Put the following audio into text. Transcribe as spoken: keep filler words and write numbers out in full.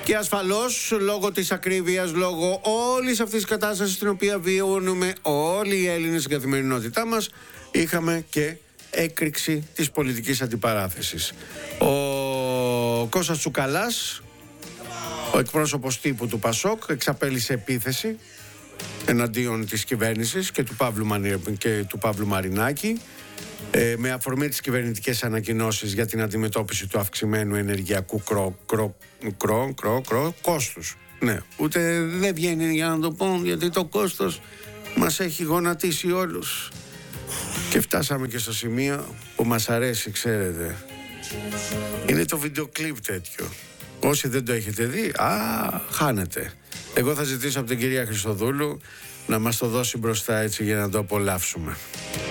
Και ασφαλώς λόγω της ακρίβειας, λόγω όλης αυτής της κατάστασης την οποία βιώνουμε όλοι οι Έλληνες στην καθημερινότητά μας, είχαμε και έκρηξη της πολιτικής αντιπαράθεσης. Ο Κώστας Τσουκαλάς, ο εκπρόσωπος τύπου του Πασόκ, εξαπέλυσε επίθεση εναντίον της κυβέρνησης και του Παύλου, Μανι... και του Παύλου Μαρινάκη, ε, με αφορμή τις κυβερνητικές ανακοινώσεις για την αντιμετώπιση του αυξημένου ενεργειακού κρό, κρό, κρό, κρό, κρό, κόστους. Ναι, ούτε δεν βγαίνει για να το πω, γιατί το κόστος μας έχει γονατίσει όλους. Και φτάσαμε και στο σημείο που μας αρέσει, ξέρετε. Είναι το βίντεο κλιπ τέτοιο. Όσοι δεν το έχετε δει, α, χάνετε. Εγώ θα ζητήσω από την κυρία Χριστοδούλου να μας το δώσει μπροστά έτσι για να το απολαύσουμε.